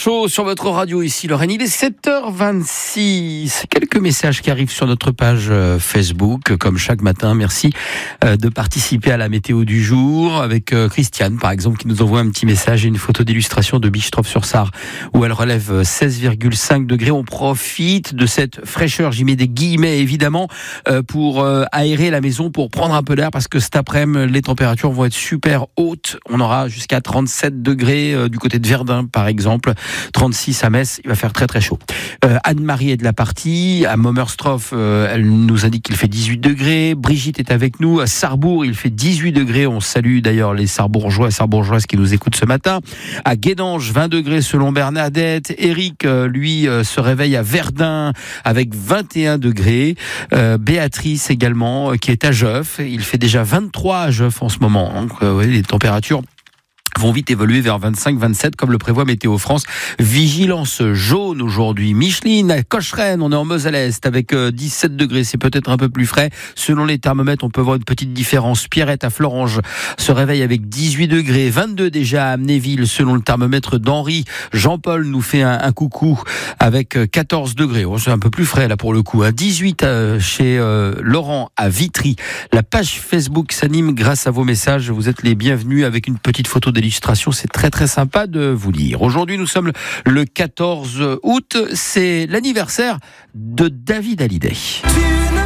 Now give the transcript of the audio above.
chaud sur votre radio ici, Lorraine. Il est 7h26. Quelques messages qui arrivent sur notre page Facebook, comme chaque matin. Merci de participer à la météo du jour avec Christiane, par exemple, qui nous envoie un petit message et une photo d'illustration de Bischoffe-sur-Sarre où elle relève 16,5 degrés. On profite de cette fraîcheur, j'y mets des guillemets évidemment, pour aérer la maison, pour prendre un peu d'air, parce que cet après-midi, les températures vont être super hautes. On aura jusqu'à 37 degrés du côté de Verdun, par exemple. 36 à Metz, il va faire très très chaud. Anne-Marie est de la partie. À Momerstroff, elle nous indique qu'il fait 18 degrés. Brigitte est avec nous. À Sarrebourg, il fait 18 degrés. On salue d'ailleurs les Sarrebourgeois et Sarrebourgeoises qui nous écoutent ce matin. À Guédange, 20 degrés selon Bernadette. Eric, lui, se réveille à Verdun avec 21 degrés. Béatrice également, qui est à Geoff. Il fait déjà 23 à Geoff en ce moment. Donc, les températures vont vite évoluer vers 25-27 comme le prévoit Météo France. Vigilance jaune aujourd'hui. Micheline à Cocherène, on est en Moselle-Est avec 17 degrés, c'est peut-être un peu plus frais. Selon les thermomètres, on peut voir une petite différence. Pierrette à Florange se réveille avec 18 degrés, 22 déjà à Amnéville selon le thermomètre d'Henri. Jean-Paul nous fait un coucou avec 14 degrés. Oh, c'est un peu plus frais là pour le coup. 18 chez Laurent à Vitry. La page Facebook s'anime grâce à vos messages. Vous êtes les bienvenus avec une petite photo d'illustration. C'est très très sympa de vous lire. Aujourd'hui, nous sommes le 14 août. C'est l'anniversaire de David Hallyday.